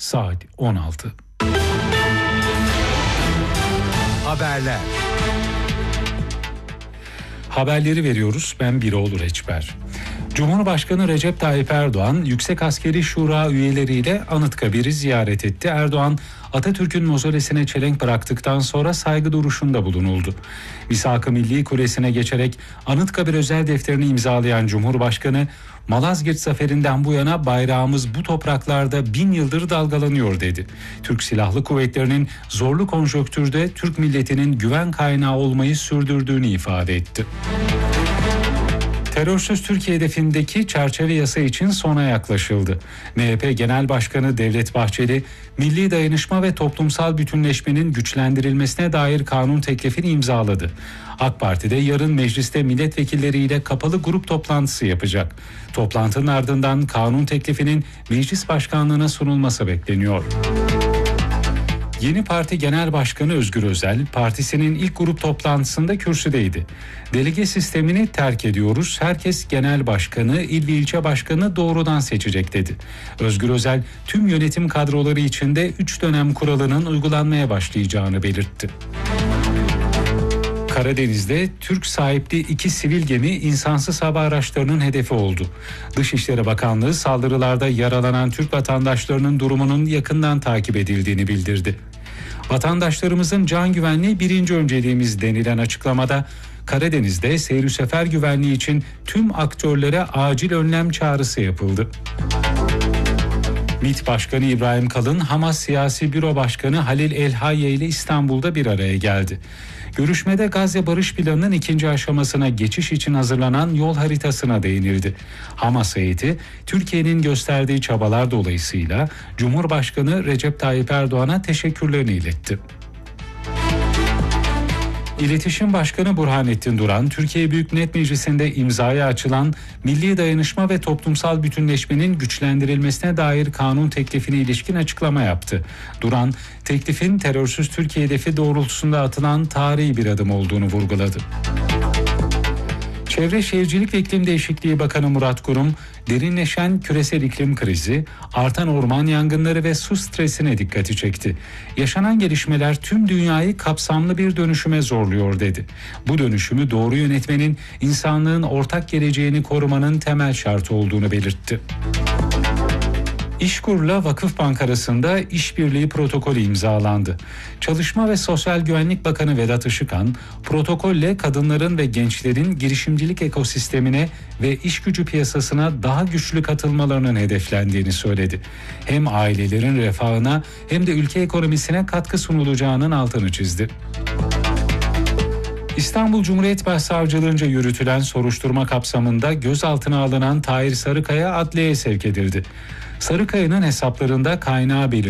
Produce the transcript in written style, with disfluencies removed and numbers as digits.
saat 16. Haberler. Haberleri veriyoruz. Ben Biroğlu Reçber. Cumhurbaşkanı Recep Tayyip Erdoğan, Yüksek Askeri Şura üyeleriyle Anıtkabir'i ziyaret etti. Erdoğan, Atatürk'ün mozolesine çelenk bıraktıktan sonra saygı duruşunda bulunuldu. Misak-ı Milli Kulesi'ne geçerek Anıtkabir özel defterini imzalayan Cumhurbaşkanı, Malazgirt Zaferi'nden bu yana bayrağımız bu topraklarda 1000 yıldır dalgalanıyor dedi. Türk Silahlı Kuvvetleri'nin zorlu konjonktürde Türk milletinin güven kaynağı olmayı sürdürdüğünü ifade etti. Terörsüz Türkiye hedefindeki çerçeve yasa için sona yaklaşıldı. MHP Genel Başkanı Devlet Bahçeli, milli dayanışma ve toplumsal bütünleşmenin güçlendirilmesine dair kanun teklifini imzaladı. AK Parti'de yarın mecliste milletvekilleriyle kapalı grup toplantısı yapacak. Toplantının ardından kanun teklifinin meclis başkanlığına sunulması bekleniyor. Yeni Parti Genel Başkanı Özgür Özel, partisinin ilk grup toplantısında kürsüdeydi. Delege sistemini terk ediyoruz, herkes genel başkanı, il ve ilçe başkanı doğrudan seçecek dedi. Özgür Özel, tüm yönetim kadroları içinde 3 dönem kuralının uygulanmaya başlayacağını belirtti. Karadeniz'de Türk sahipli 2 sivil gemi insansız hava araçlarının hedefi oldu. Dışişleri Bakanlığı saldırılarda yaralanan Türk vatandaşlarının durumunun yakından takip edildiğini bildirdi. Vatandaşlarımızın can güvenliği birinci önceliğimiz denilen açıklamada Karadeniz'de seyir sefer güvenliği için tüm aktörlere acil önlem çağrısı yapıldı. MİT Başkanı İbrahim Kalın, Hamas Siyasi Büro Başkanı Halil El-Hayye ile İstanbul'da bir araya geldi. Görüşmede Gazze Barış Planı'nın 2. aşamasına geçiş için hazırlanan yol haritasına değinildi. Hamas heyeti, Türkiye'nin gösterdiği çabalar dolayısıyla Cumhurbaşkanı Recep Tayyip Erdoğan'a teşekkürlerini iletti. İletişim Başkanı Burhanettin Duran, Türkiye Büyük Millet Meclisi'nde imzaya açılan milli dayanışma ve toplumsal bütünleşmenin güçlendirilmesine dair kanun teklifine ilişkin açıklama yaptı. Duran, teklifin terörsüz Türkiye hedefi doğrultusunda atılan tarihi bir adım olduğunu vurguladı. Çevre Şehircilik ve İklim Değişikliği Bakanı Murat Kurum, derinleşen küresel iklim krizi, artan orman yangınları ve su stresine dikkati çekti. Yaşanan gelişmeler tüm dünyayı kapsamlı bir dönüşüme zorluyor dedi. Bu dönüşümü doğru yönetmenin, insanlığın ortak geleceğini korumanın temel şartı olduğunu belirtti. İşkur'la Vakıfbank arasında işbirliği protokolü imzalandı. Çalışma ve Sosyal Güvenlik Bakanı Vedat Işıkhan, protokolle kadınların ve gençlerin girişimcilik ekosistemine ve iş gücü piyasasına daha güçlü katılmalarının hedeflendiğini söyledi. Hem ailelerin refahına hem de ülke ekonomisine katkı sunulacağının altını çizdi. İstanbul Cumhuriyet Başsavcılığınca yürütülen soruşturma kapsamında gözaltına alınan Tahir Sarıkaya adliyeye sevk edildi. Sarıkaya'nın hesaplarında kaynağı belirtildi.